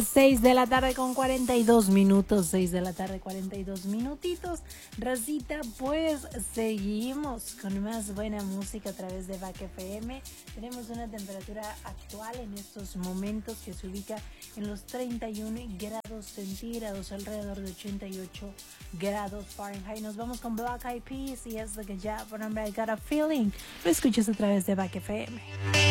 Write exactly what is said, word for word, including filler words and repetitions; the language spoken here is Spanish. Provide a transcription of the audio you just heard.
seis de la tarde con cuarenta y dos minutos, seis de la tarde cuarenta y dos minutitos. Racita, pues seguimos con más buena música a través de Back F M. Tenemos una temperatura actual en estos momentos que se ubica en los treinta y uno grados centígrados, alrededor de ochenta y ocho grados Fahrenheit. Nos vamos con Black Eyed Peas y es de que ya, por nombre I Got a Feeling. Lo escuchas a través de Back F M.